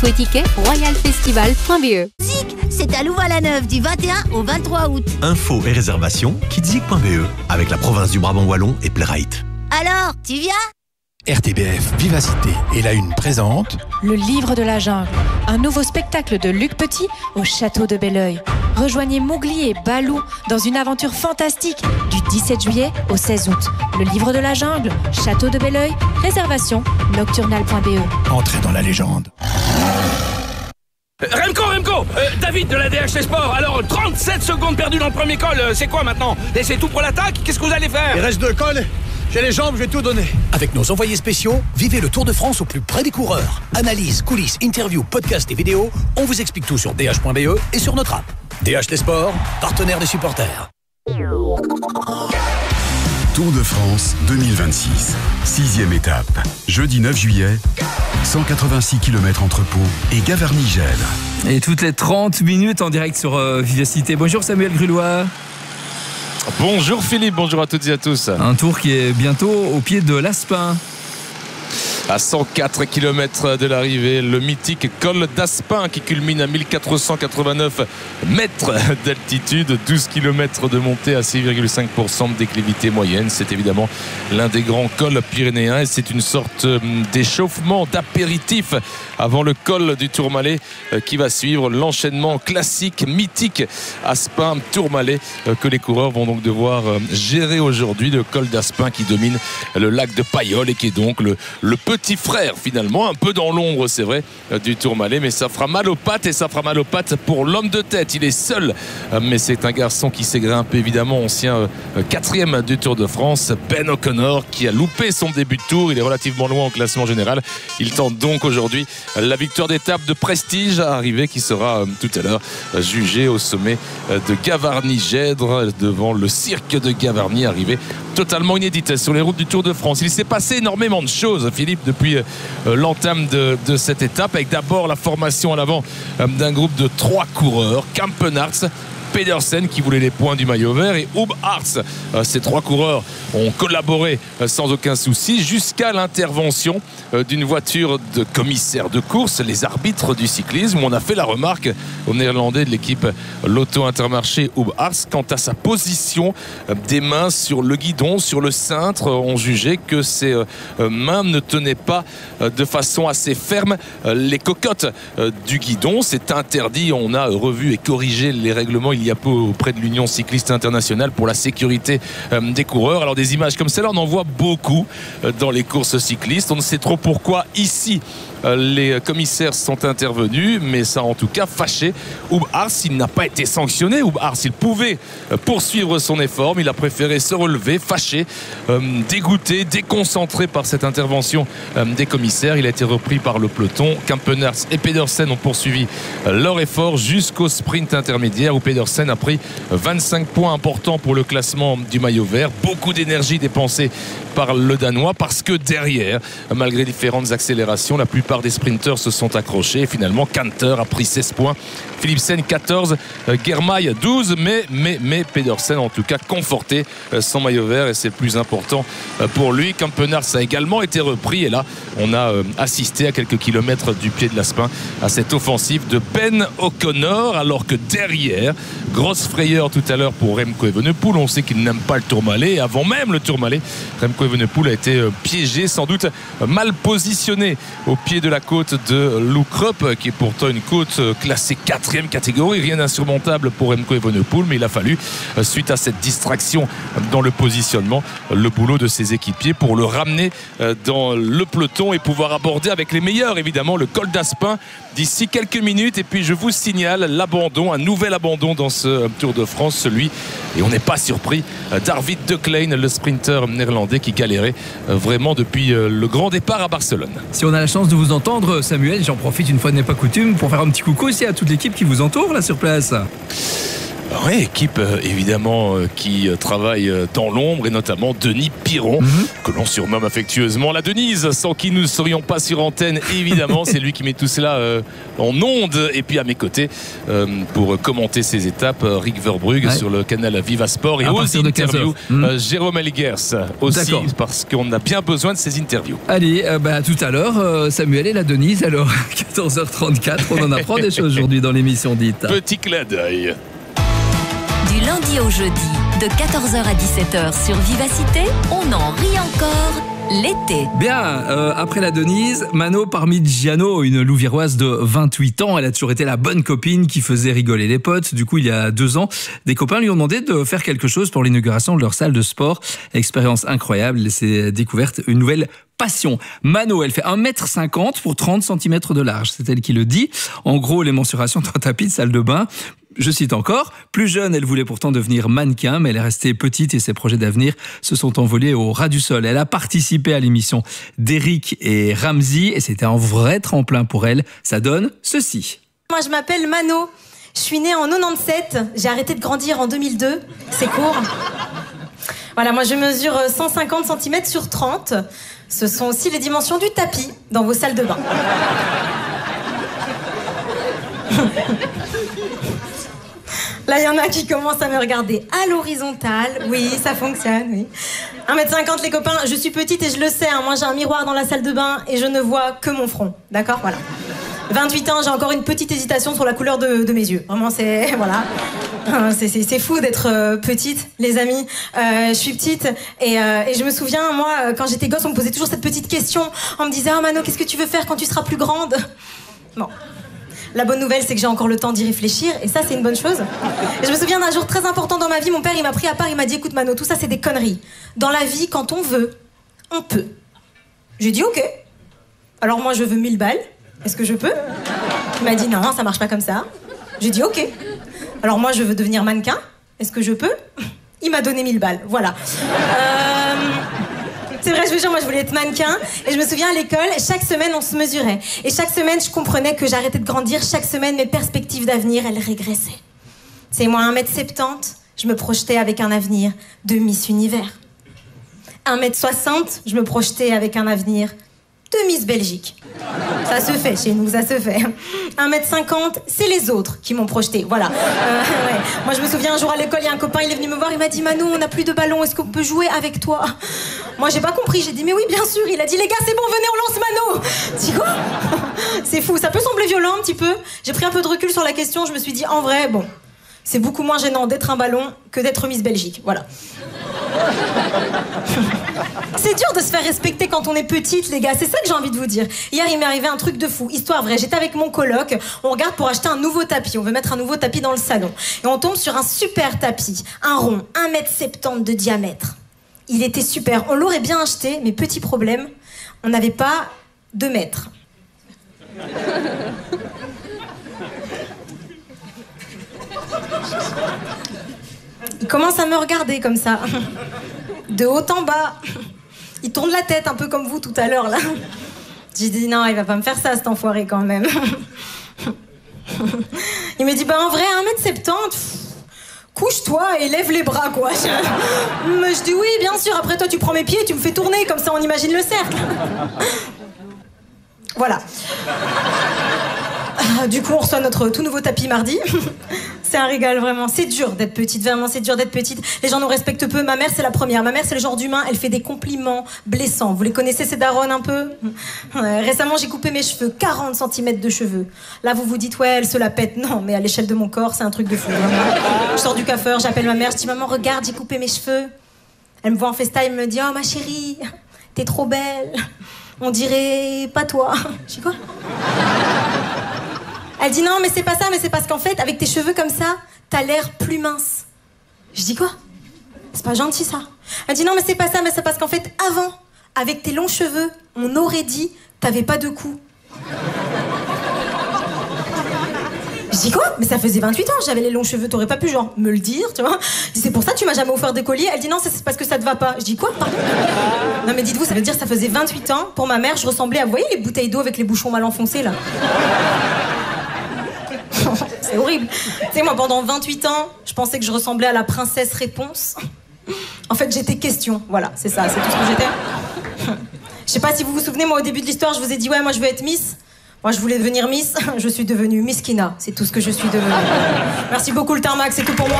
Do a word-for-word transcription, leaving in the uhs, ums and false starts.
Vos tickets, royal festival point b e. Zik, c'est à Louvain-la-Neuve du vingt et un au vingt-trois août. Infos et réservations kidzik point b e avec la province du Brabant Wallon et Playrite. Alors, tu viens ? R T B F Vivacité et la Une présente Le Livre de la Jungle, un nouveau spectacle de Luc Petit au château de Belleuil. Rejoignez Mowgli et Balou dans une aventure fantastique du dix-sept juillet au seize août. Le Livre de la Jungle, château de Belleuil, réservation nocturnal point b e. Entrez dans la légende. Remco, Remco euh, David de la D H T Sport. Alors, trente-sept secondes perdues dans le premier col, euh, c'est quoi maintenant? Et c'est tout pour l'attaque? Qu'est-ce que vous allez faire? Il reste deux cols, j'ai les jambes, je vais tout donner. Avec nos envoyés spéciaux, vivez le Tour de France au plus près des coureurs. Analyse, coulisses, interviews, podcasts et vidéos, on vous explique tout sur d h point b e et sur notre app. D H T Sport, partenaire des supporters. Tour de France deux mille vingt-six, sixième étape. Jeudi neuf juillet, cent quatre-vingt-six kilomètres entre Pau et Gavarnie-Gèle. Et toutes les trente minutes en direct sur euh, Vivacité. Bonjour Samuel Grulois. Bonjour Philippe, bonjour à toutes et à tous. Un tour qui est bientôt au pied de l'Aspin. À cent quatre kilomètres de l'arrivée, le mythique col d'Aspin qui culmine à mille quatre cent quatre-vingt-neuf mètres d'altitude, douze kilomètres de montée à six virgule cinq pour cent de déclivité moyenne. C'est évidemment l'un des grands cols pyrénéens et c'est une sorte d'échauffement, d'apéritif avant le col du Tourmalet qui va suivre l'enchaînement classique, mythique Aspin-Tourmalet que les coureurs vont donc devoir gérer aujourd'hui. Le col d'Aspin qui domine le lac de Payolle et qui est donc le, le petit frère finalement, un peu dans l'ombre c'est vrai du Tourmalet, mais ça fera mal aux pattes et ça fera mal aux pattes pour l'homme de tête. Il est seul mais c'est un garçon qui s'est grimpé évidemment, ancien quatrième du Tour de France, Ben O'Connor, qui a loupé son début de tour. Il est relativement loin au classement général. Il tente donc aujourd'hui la victoire d'étape de prestige à arriver qui sera tout à l'heure jugée au sommet de Gavarnie-Gèdre devant le cirque de Gavarnie, arrivé totalement inédite sur les routes du Tour de France. Il s'est passé énormément de choses, Philippe, depuis l'entame de, de cette étape, avec d'abord la formation à l'avant d'un groupe de trois coureurs, Campenarts, Pedersen qui voulait les points du maillot vert et Hub Hartz. Ces trois coureurs ont collaboré sans aucun souci jusqu'à l'intervention d'une voiture de commissaire de course, les arbitres du cyclisme. On a fait la remarque au néerlandais de l'équipe Lotto Intermarché Hub Hartz quant à sa position des mains sur le guidon, sur le cintre. On jugeait que ses mains ne tenaient pas de façon assez ferme les cocottes du guidon. C'est interdit. On a revu et corrigé les règlements il y a peu auprès de l'Union cycliste internationale pour la sécurité des coureurs. Alors des images comme celle-là, on en voit beaucoup dans les courses cyclistes. On ne sait trop pourquoi ici les commissaires sont intervenus, mais ça a en tout cas fâché Hub Hartz. Il n'a pas été sanctionné. Hub Hartz, il pouvait poursuivre son effort, mais il a préféré se relever, fâché, dégoûté, déconcentré par cette intervention des commissaires. Il a été repris par le peloton. Campenarts et Pedersen ont poursuivi leur effort jusqu'au sprint intermédiaire où Pedersen a pris vingt-cinq points importants pour le classement du maillot vert. Beaucoup d'énergie dépensée par le Danois parce que derrière, malgré différentes accélérations, la plupart des sprinteurs se sont accrochés et finalement Canter a pris seize points, Philipsen quatorze, Germay douze, mais, mais, mais Pedersen en tout cas conforté son maillot vert et c'est le plus important pour lui. Campenarts a également été repris et là on a assisté à quelques kilomètres du pied de l'Aspin à cette offensive de Ben O'Connor, alors que derrière, grosse frayeur tout à l'heure pour Remco Evenepoel. On sait qu'il n'aime pas le Tourmalet. Avant même le Tourmalet, Remco Evenepoel a été piégé, sans doute mal positionné au pied de la côte de Loukrup, qui est pourtant une côte classée quatrième catégorie. Rien d'insurmontable pour Remco Evenepoel, mais il a fallu, suite à cette distraction dans le positionnement, le boulot de ses équipiers pour le ramener dans le peloton et pouvoir aborder avec les meilleurs, évidemment, le col d'Aspin d'ici quelques minutes. Et puis je vous signale l'abandon, un nouvel abandon dans ce Tour de France, celui, et on n'est pas surpris, d'Arvid De Klein, le sprinter néerlandais qui galérait vraiment depuis le grand départ à Barcelone. Si on a la chance de vous entendre, Samuel, j'en profite une fois n'est pas coutume pour faire un petit coucou aussi à toute l'équipe qui vous entoure là sur place. Oui, équipe euh, évidemment euh, qui euh, travaille euh, dans l'ombre et notamment Denis Piron, mm-hmm. que l'on surnomme affectueusement la Denise, sans qui nous ne serions pas sur antenne évidemment. C'est lui qui met tout cela euh, en ondes. Et puis à mes côtés euh, pour commenter ces étapes, euh, Rick Verbrugge ouais. sur le canal Viva Sport et à aux interviews mmh. euh, Jérôme Elgers aussi, parce qu'on a bien besoin de ces interviews. Allez, euh, bah, tout à l'heure euh, Samuel et la Denise, alors quatorze heures trente-quatre, on en apprend des choses aujourd'hui dans l'émission dite. Petit clin d'œil. Du lundi au jeudi, de quatorze heures à dix-sept heures sur Vivacité, on en rit encore l'été. Bien, euh, après la Denise, Mano Parmigiano, une louviéroise de vingt-huit ans, elle a toujours été la bonne copine qui faisait rigoler les potes. Du coup, il y a deux ans, des copains lui ont demandé de faire quelque chose pour l'inauguration de leur salle de sport. Expérience incroyable, elle s'est découverte une nouvelle passion. Mano, elle fait un mètre cinquante pour trente centimètres de large, c'est elle qui le dit. En gros, les mensurations d'un tapis de salle de bain. Je cite encore, plus jeune, elle voulait pourtant devenir mannequin, mais elle est restée petite et ses projets d'avenir se sont envolés au ras du sol. Elle a participé à l'émission d'Eric et Ramsey et c'était un vrai tremplin pour elle. Ça donne ceci. Moi, je m'appelle Mano. Je suis née en quatre-vingt-dix-sept. J'ai arrêté de grandir en deux mille deux. C'est court. Voilà, moi, je mesure cent cinquante centimètres sur trente. Ce sont aussi les dimensions du tapis dans vos salles de bain. Là, il y en a qui commencent à me regarder à l'horizontale. Oui, ça fonctionne, oui. un mètre cinquante, les copains, je suis petite et je le sais. Hein. Moi, j'ai un miroir dans la salle de bain et je ne vois que mon front. D'accord ? Voilà. vingt-huit ans, j'ai encore une petite hésitation sur la couleur de, de mes yeux. Vraiment, c'est... Voilà. C'est, c'est, c'est fou d'être euh, petite, les amis. Euh, je suis petite et, euh, et je me souviens, moi, quand j'étais gosse, on me posait toujours cette petite question. On me disait, ah, Mano, qu'est-ce que tu veux faire quand tu seras plus grande ? Bon. La bonne nouvelle, c'est que j'ai encore le temps d'y réfléchir, et ça, c'est une bonne chose. Et je me souviens d'un jour très important dans ma vie, mon père, il m'a pris à part, il m'a dit, écoute, Mano, tout ça, c'est des conneries. Dans la vie, quand on veut, on peut. J'ai dit, ok. Alors moi, je veux mille balles. Est-ce que je peux ? Il m'a dit, non, ça marche pas comme ça. J'ai dit, ok. Alors moi, je veux devenir mannequin. Est-ce que je peux ? Il m'a donné mille balles. Voilà. Euh... C'est vrai, je veux dire, moi je voulais être mannequin. Et je me souviens à l'école, chaque semaine on se mesurait. Et chaque semaine je comprenais que j'arrêtais de grandir. Chaque semaine mes perspectives d'avenir, elles régressaient. C'est moi, un mètre soixante-dix, je me projetais avec un avenir de Miss Univers. un mètre soixante, je me projetais avec un avenir de Miss Belgique. Ça se fait chez nous, ça se fait. un mètre cinquante, c'est les autres qui m'ont projeté, voilà. Euh, ouais. Moi, je me souviens, un jour à l'école, il y a un copain, il est venu me voir, il m'a dit, Mano, on n'a plus de ballon, est-ce qu'on peut jouer avec toi ? Moi, j'ai pas compris, j'ai dit, mais oui, bien sûr. Il a dit, les gars, c'est bon, venez, on lance Mano. Je dis, quoi ? C'est fou, ça peut sembler violent un petit peu. J'ai pris un peu de recul sur la question, je me suis dit, en vrai, bon, c'est beaucoup moins gênant d'être un ballon que d'être Miss Belgique, voilà. C'est dur de se faire respecter quand on est petite, les gars. C'est ça que j'ai envie de vous dire. Hier, il m'est arrivé un truc de fou. Histoire vraie. J'étais avec mon coloc. On regarde pour acheter un nouveau tapis. On veut mettre un nouveau tapis dans le salon. Et on tombe sur un super tapis. Un rond, un mètre soixante-dix de diamètre. Il était super. On l'aurait bien acheté, mais petit problème, on n'avait pas deux mètres. Il commence à me regarder comme ça, de haut en bas. Il tourne la tête un peu comme vous tout à l'heure là. J'ai dit non, il va pas me faire ça cet enfoiré quand même. Il me dit bah en vrai un mètre soixante-dix, couche-toi et lève les bras quoi. Mais je dis oui bien sûr, après toi tu prends mes pieds et tu me fais tourner, comme ça on imagine le cercle. Voilà. Du coup on reçoit notre tout nouveau tapis mardi. C'est un régal, vraiment. C'est dur d'être petite, vraiment, c'est dur d'être petite. Les gens nous respectent peu. Ma mère, c'est la première. Ma mère, c'est le genre d'humain, elle fait des compliments blessants. Vous les connaissez, ces daronnes, un peu ? Ouais, récemment, j'ai coupé mes cheveux, quarante centimètres de cheveux. Là, vous vous dites, ouais, elle se la pète. Non, mais à l'échelle de mon corps, c'est un truc de fou. Vraiment. Je sors du coiffeur, j'appelle ma mère, je dis, maman, regarde, j'ai coupé mes cheveux. Elle me voit en FaceTime, elle me dit, oh, ma chérie, t'es trop belle. On dirait pas toi. Je dis quoi ? Elle dit non mais c'est pas ça, mais c'est parce qu'en fait avec tes cheveux comme ça, t'as l'air plus mince. Je dis quoi ? C'est pas gentil ça. Elle dit non mais c'est pas ça, mais c'est parce qu'en fait avant, avec tes longs cheveux, on aurait dit t'avais pas de cou. Je dis quoi ? Mais ça faisait vingt-huit ans, j'avais les longs cheveux, t'aurais pas pu genre me le dire, tu vois ? Je dis c'est pour ça que tu m'as jamais offert de collier. Elle dit non c'est parce que ça te va pas. Je dis quoi ? Pardon ? Non mais dites-vous, ça veut dire que ça faisait vingt-huit ans, pour ma mère je ressemblais à, vous voyez les bouteilles d'eau avec les bouchons mal enfoncés là ? c'est horrible. Tu sais, moi, pendant vingt-huit ans, je pensais que je ressemblais à la princesse Réponse. En fait, j'étais question. Voilà, c'est ça, c'est tout ce que j'étais. Je sais pas si vous vous souvenez, moi, au début de l'histoire, je vous ai dit, ouais, moi, je veux être Miss. Moi, je voulais devenir Miss. Je suis devenue Miss Kina. C'est tout ce que je suis devenue. Merci beaucoup, le tarmac, c'est tout pour moi.